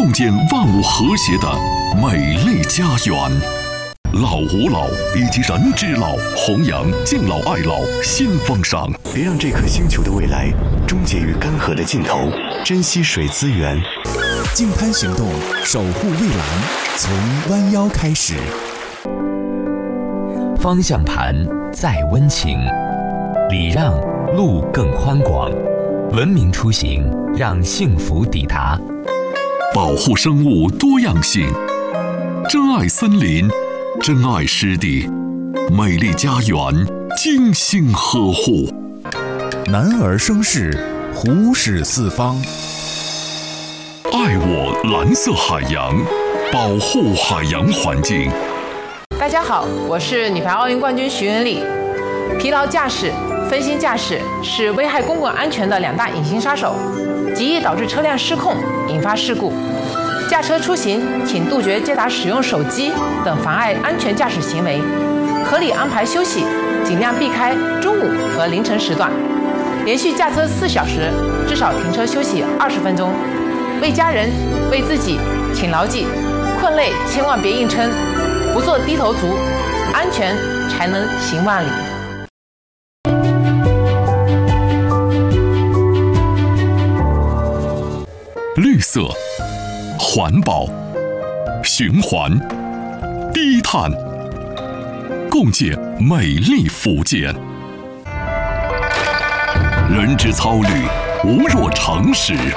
共建万物和谐的美丽家园。老吾老以及人之老，弘扬敬老爱老新风尚。 别让这颗星球的未来终结于干涸的尽头，珍惜水资源。 净滩行动，守护蔚蓝，从弯腰开始。 方向盘再温情，礼让路更宽广，文明出行让幸福抵达。 保护生物多样性，珍爱森林，珍爱湿地，美丽家园精心呵护。 男儿生事，虎视四方。 爱我蓝色海洋，保护海洋环境。 大家好，我是女排奥运冠军徐文丽。疲劳驾驶、分心驾驶是危害公共安全的2大隐形杀手，极易导致车辆失控，引发事故。驾车出行，请杜绝接打使用手机等妨碍安全驾驶行为，合理安排休息，尽量避开中午和凌晨时段。连续驾车4小时，至少停车休息20分钟。为家人、为自己，请牢记：困累千万别硬撑，不做低头族，安全才能行万里。 绿色、环保、循环、低碳，共建美丽福建。人之操虑，无若常识。